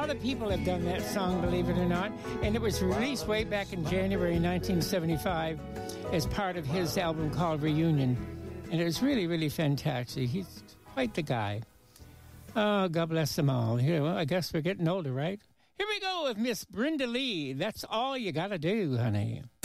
lot of people have done that song, believe it or not. And it was released way back in January 1975 as part of his album called Reunion. And it was really, really fantastic. He's quite the guy. Oh, God bless them all. Here, well, I guess we're getting older, right? Here we go with Miss Brenda Lee. That's all you got to do, honey.